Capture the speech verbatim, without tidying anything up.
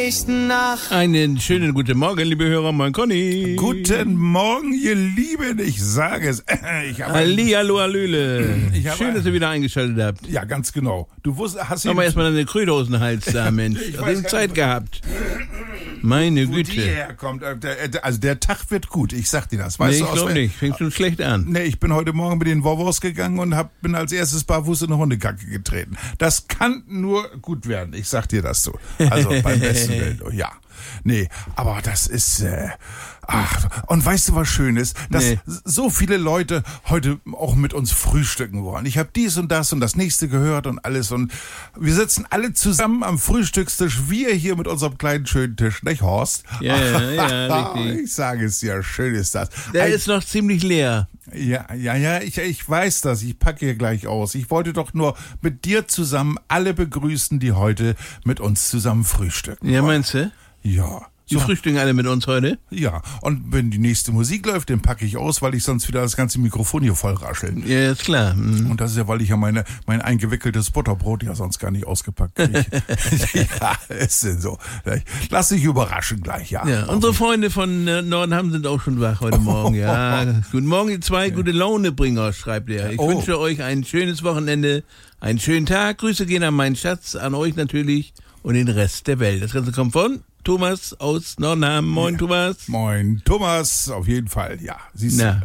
nächsten Nacht. Einen schönen guten Morgen, liebe Hörer, mein Conny. Guten Morgen, ihr Lieben, ich sage es. Ich habe Hallihallo, Hallöle. Ich habe Schön, ein- dass ihr wieder eingeschaltet habt. Ja, ganz genau. Du wusstest, hast Aber erstmal eine Kröte aus dem Hals da, Mensch. Ich Hat weiß den gar Zeit nicht, gehabt. Meine wo die Güte. herkommt. Äh, der- der- Also der Tag wird gut, ich sag dir das. Weißt Nee, du, ich aus glaube wel- nicht. Fängt schon schlecht an. Nee, ich bin heute Morgen mit den Wovos gegangen und hab, bin als erstes barfuß in eine Hundekacke getreten. Das kann nur gut werden, ich sag dir das so. Also beim besten Willen, ja. Nee, aber das ist, äh, ach, und weißt du, was schön ist? Dass Nee. so viele Leute heute auch mit uns frühstücken wollen. Ich habe dies und das und das nächste gehört und alles und wir sitzen alle zusammen am Frühstückstisch, wir hier mit unserem kleinen schönen Tisch, nicht Horst? Ja, ja, ja, richtig. Ich sage es ja, schön ist das. Der Ein- ist noch ziemlich leer. ja, ja, ja, ich, ich weiß das. Ich packe hier gleich aus. Ich wollte doch nur mit dir zusammen alle begrüßen, die heute mit uns zusammen frühstücken. Ja, meinst du? Ja. Die So, frühstücken alle mit uns heute? ja. Und wenn die nächste Musik läuft, dann packe ich aus, weil ich sonst wieder das ganze Mikrofon hier voll raschel. Ja, ist klar. Hm. Und das ist ja, weil ich ja meine, mein eingewickeltes Butterbrot ja sonst gar nicht ausgepackt kriege. Ja, ist denn so. Lass dich überraschen gleich, ja. Ja, unsere Freunde von äh, Nordham sind auch schon wach heute Morgen. Ja, guten Morgen, ihr zwei gute Launebringer, schreibt er. Ich Oh. wünsche euch ein schönes Wochenende, einen schönen Tag. Grüße gehen an meinen Schatz, an euch natürlich und den Rest der Welt. Das Ganze kommt von Thomas aus Nordham. Moin, Thomas. Moin, Thomas, auf jeden Fall, ja. Siehst du. Na.